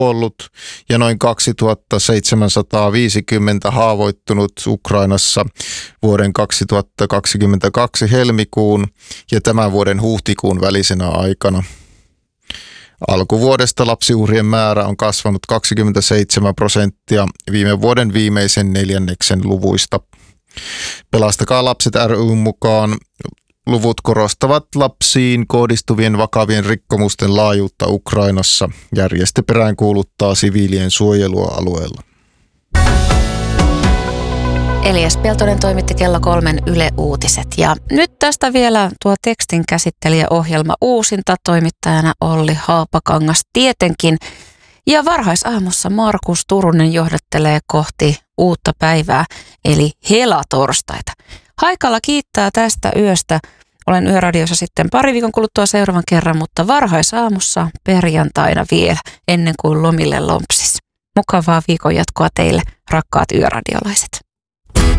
kuollut ja noin 2750 haavoittunut Ukrainassa vuoden 2022 helmikuun ja tämän vuoden huhtikuun välisenä aikana. Alkuvuodesta lapsiuhrien määrä on kasvanut 27% viime vuoden viimeisen neljänneksen luvuista. Pelastakaa lapset ry:n mukaan luvut korostavat lapsiin kohdistuvien vakavien rikkomusten laajuutta Ukrainassa. Järjestö peräänkuuluttaa siviilien suojelua alueella. Elias Peltonen toimitti kello 3 Yle Uutiset. Ja nyt tästä vielä tuo tekstin käsittelijäohjelma uusinta, toimittajana Olli Haapakangas tietenkin. Ja varhaisaamussa Markus Turunen johdattelee kohti uutta päivää, eli helatorstaita. Haikala kiittää tästä yöstä. Olen Yöradiossa sitten pari viikon kuluttua seuraavan kerran, mutta varhaisaamussa perjantaina vielä, ennen kuin lomille lompsis. Mukavaa viikon jatkoa teille, rakkaat yöradiolaiset.